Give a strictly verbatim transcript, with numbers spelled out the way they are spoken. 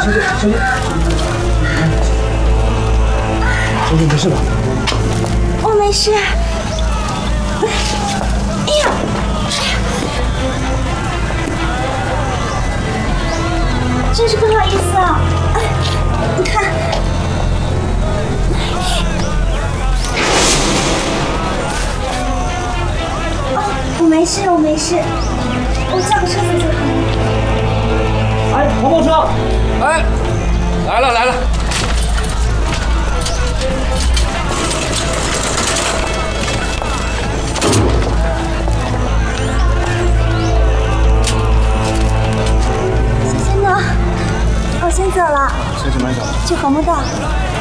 小心，小心，小心，没事吧？ 我没事。哎呀！真是不好意思啊！哎，你看。哦，我没事，我没事，我叫个车子就好了。 哎，黄包车！ 哎，来了来了。 小心呢，我先走了。 先去买酒。 去红木道。